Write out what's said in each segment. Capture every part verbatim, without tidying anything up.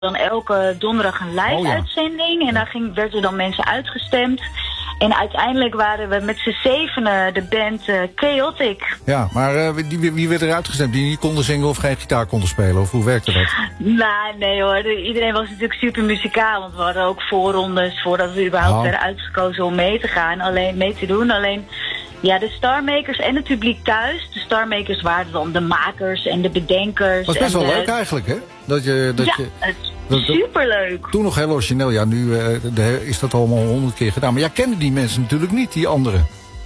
dan elke donderdag een live-uitzending. Oh, ja. En daar ging, werden dan mensen uitgestemd. En uiteindelijk waren we met z'n zevenen de band uh, Chaotic. Ja, maar uh, wie, wie werd er uitgestemd? Die niet konden zingen of geen gitaar konden spelen? Of hoe werkte dat? Nou, nee hoor. Iedereen was natuurlijk super muzikaal. Want we hadden ook voorrondes voordat we überhaupt oh. werden uitgekozen om mee te gaan. Alleen mee te doen. Alleen... Ja, de starmakers en het publiek thuis. De starmakers waren dan de makers en de bedenkers. Dat is best wel de... leuk eigenlijk, hè? Dat je, dat ja, je, het is superleuk. Toen nog heel origineel. Ja, nu uh, de, is dat allemaal honderd keer gedaan. Maar jij kende die mensen natuurlijk niet, die anderen.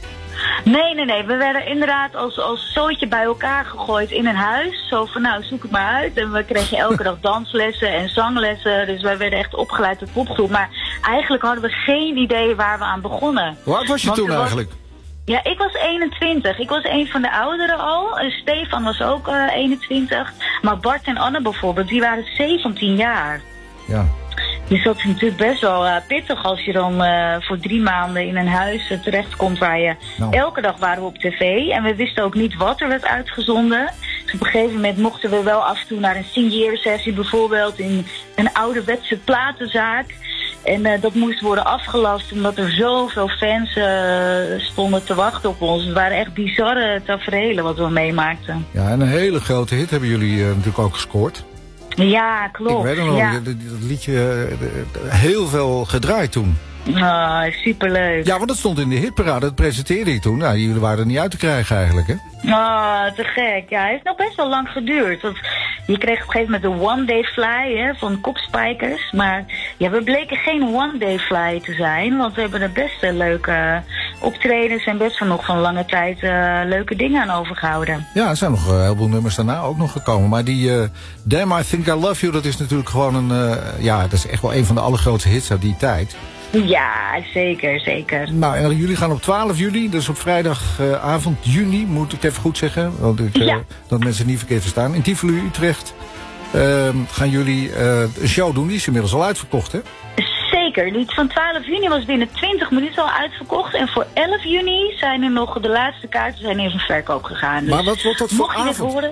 Nee, nee, nee. We werden inderdaad als, als zootje bij elkaar gegooid in een huis. Zo van, nou, zoek het maar uit. En we kregen elke dag danslessen en zanglessen. Dus wij werden echt opgeleid tot popgroep. Maar eigenlijk hadden we geen idee waar we aan begonnen. Hoe oud was je Want toen eigenlijk? Was... Ja, ik was eenentwintig. Ik was een van de ouderen al. Uh, Stefan was ook uh, eenentwintig. Maar Bart en Anne bijvoorbeeld, die waren zeventien jaar. Ja. Dus dat is natuurlijk best wel uh, pittig als je dan uh, voor drie maanden in een huis uh, terechtkomt waar je... Nou. Elke dag waren we op tv en we wisten ook niet wat er werd uitgezonden. Dus op een gegeven moment mochten we wel af en toe naar een signeersessie bijvoorbeeld in een ouderwetse platenzaak. En uh, dat moest worden afgelast omdat er zoveel fans uh, stonden te wachten op ons. Het waren echt bizarre taferelen wat we meemaakten. Ja, en een hele grote hit hebben jullie uh, natuurlijk ook gescoord. Ja, klopt. Ik weet nog, ja. dat, dat liedje uh, heel veel gedraaid toen. Oh, superleuk. Ja, want dat stond in de hitparade, dat presenteerde ik toen. Nou, jullie waren er niet uit te krijgen eigenlijk, hè? Oh, te gek. Ja, het heeft nog best wel lang geduurd. Want je kreeg op een gegeven moment de One Day Fly hè, van Kopspijkers. Maar ja, we bleken geen One Day Fly te zijn. Want we hebben er best uh, leuke optredens en best wel nog van lange tijd uh, leuke dingen aan overgehouden. Ja, er zijn nog een heleboel nummers daarna ook nog gekomen. Maar die uh, Damn I Think I Love You, dat is natuurlijk gewoon een... Uh, ja, dat is echt wel een van de allergrootste hits uit die tijd. Ja, zeker, zeker. Nou, en jullie gaan op twaalf juli, dus op vrijdagavond uh, juni, moet ik even goed zeggen. Want ik, uh, ja. Dat mensen het niet verkeerd verstaan. In Tivoli, Utrecht uh, gaan jullie uh, een show doen. Die is inmiddels al uitverkocht, hè? Zeker. Die van twaalf juni was binnen twintig minuten al uitverkocht. En voor elf juni zijn er nog de laatste kaarten zijn in verkoop gegaan. Dus maar wat wordt dat voor avond?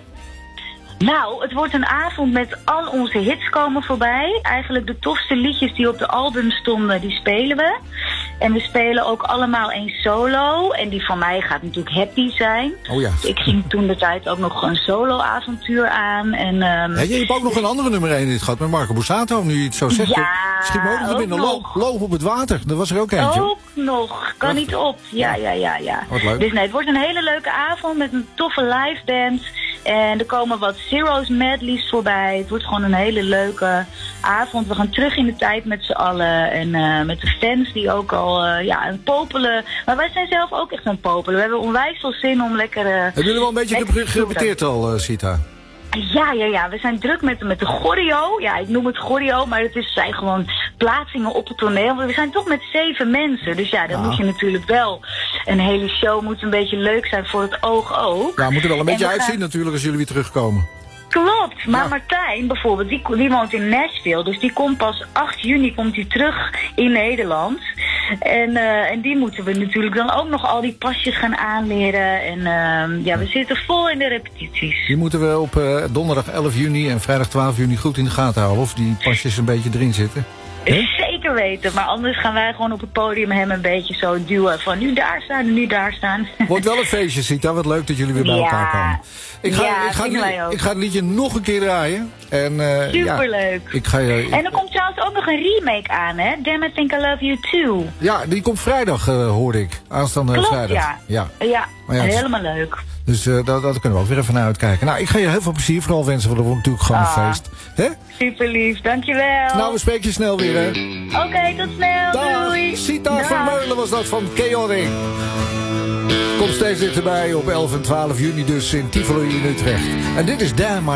Nou, het wordt een avond met al onze hits komen voorbij. Eigenlijk de tofste liedjes die op de album stonden, die spelen we. En we spelen ook allemaal één solo. En die van mij gaat natuurlijk Happy zijn. Oh ja. Ik ging toen de tijd ook nog een solo-avontuur aan. En, um... ja, je hebt ook nog een andere nummer één in dit gehad met Marco Borsato, nu je het zo zegt. Ja, schiet me ook nog binnen. Lo Loof op het water, dat was er ook eentje. Ook nog, kan niet op. Ja, ja, ja, ja. Wat leuk. Dus nee, het wordt een hele leuke avond met een toffe live band. En er komen wat Zero's medleys voorbij. Het wordt gewoon een hele leuke avond. We gaan terug in de tijd met z'n allen. En uh, met de fans die ook al uh, ja, aan het popelen. Maar wij zijn zelf ook echt aan het popelen. We hebben onwijs veel zin om lekker... Uh, hebben jullie wel een beetje gerepeteerd al, uh, Sita? Ja, ja, ja. We zijn druk met, met de choreo. Ja, ik noem het choreo, maar het is, zijn gewoon plaatsingen op het toneel. We zijn toch met zeven mensen. Dus ja, dan ja. moet je natuurlijk wel... Een hele show moet een beetje leuk zijn voor het oog ook. Ja, moet er wel een beetje uitzien gaan... natuurlijk als jullie weer terugkomen. Klopt, maar ja. Martijn bijvoorbeeld, die, die woont in Nashville. Dus die komt pas acht juni komt hij terug in Nederland. En, uh, en die moeten we natuurlijk dan ook nog al die pasjes gaan aanleren. En uh, ja, we zitten vol in de repetities. Die moeten we op uh, donderdag elf juni en vrijdag twaalf juni goed in de gaten houden. Of die pasjes een beetje erin zitten. He? Zeker weten, maar anders gaan wij gewoon op het podium hem een beetje zo duwen van nu daar staan en nu daar staan. Wordt wel een feestje, Sita. Wat leuk dat jullie weer bij ja. elkaar komen. Ik ga, ja, ik, ga nu, ik ga het liedje nog een keer draaien. En, uh, superleuk. Ja, ik ga, uh, en er komt trouwens ook nog een remake aan, hè? Damn I Think I Love You Too. Ja, die komt vrijdag, uh, hoorde ik. Aanstaande Klopt, vrijdag. Ja, ja. ja. ja ja helemaal leuk. Dus uh, daar, daar kunnen we ook weer even naar uitkijken. Nou, ik ga je heel veel plezier vooral wensen, want dat wordt natuurlijk gewoon ah, een feest. Hè? Super lief, dankjewel. Nou, we spreken je snel weer, hè? Oké, okay, tot snel. Dag. Doei. Sita Dag. van Meulen was dat van Chaotic. Komt steeds dichterbij op elf en twaalf juni dus in Tivoli in Utrecht. En dit is Damn